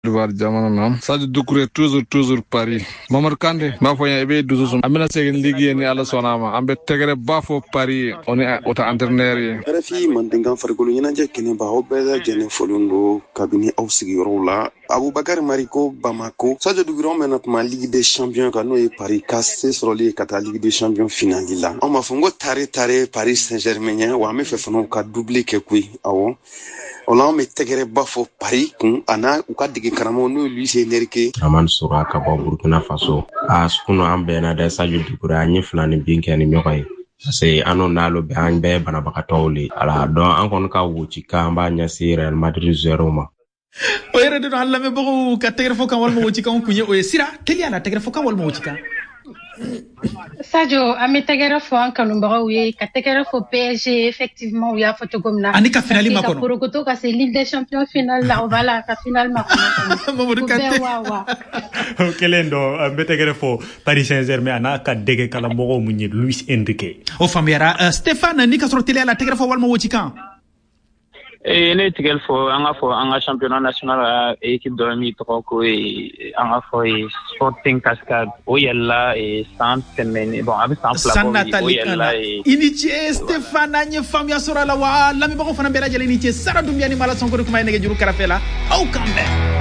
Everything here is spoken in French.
Duvar jamana nam Sadio Doucouré toujours Paris Mamar Kande ma foya ebe duzo amina segen ligi ni ala sonama ambe tegere bafo Paris oni ota entraîneur Rafi mandengan farikolo ɲɛnajɛ kɛnɛba aw bɛɛ lajɛlen fɔlen do kabini aw sigiyɔrɔw la Abubakar Mariko Bamako Sadio Doucouré mɛna kuma Ligue des Champions kan n'o ye Paris ka se sɔrɔli ye ka taa Ligue des Champions finali la an b'a fɔ n ko tare Paris Saint-Germain ɲɛ wa an bɛ fɛ fana ka doublé kɛ koyi awɔ o la an bɛ tɛgɛrɛ ba fɔ Paris kun a n'a u ka dege karamɔgɔ n'o ye Luis Enrique Amani Sora ka bɔ Burkina Faso sukuno an bɛnna dɛ Sadio Doucouré an ye fila ni bin kɛ ni ɲɔgɔn ye parce que an n'alo bɛ an bɛɛ banabagatɔw le ala dɔn an kɔni ka wuci kan an b'a ɲɛsin Real Madrid zéro ma o yɛrɛ de don an lamɛnbagaw ka tɛgɛrɛ fɔ kan walima wuci kan kun ye o ye sira teliya la tɛgɛrɛ fɔ kan walima wuci kan Sadio an bɛ tɛgɛrɛ fɔ an kanubagaw ye ka tɛgɛrɛ fɔ PSG effectivement u y'a fɔ cogo min na ani ka finali ma kɔnɔ ka porokoto ka se Ligue des Champions finale la voilà ka finale ma kɔnɔ Mamadou Kanté o kelen dɔ an bɛ tɛgɛrɛ fɔ Paris Saint-Germain a n'a ka dege kalamɔgɔw mun ye Luis Enrique o faamuyara Stéphane ni ka sɔrɔ teliya la tɛgɛrɛ fɔ walima wuci kan ne tigɛl fɔ an ka fɔ an ka championnat national équipe dɔ min tɔgɔ ko an ka fɔ Sporting Cascade o yɛlɛla san tɛmɛnen bon a bɛ san fila bɔ o yɛlɛla i ni ce Stéphane an ye faamuya sɔrɔ a la wa lamɛnbagaw fana bɛɛ lajɛlen ni ce Sara Dunbiya ni Mala Sonkori kuma ye nɛgɛjuru kɛrɛfɛ la aw kan bɛn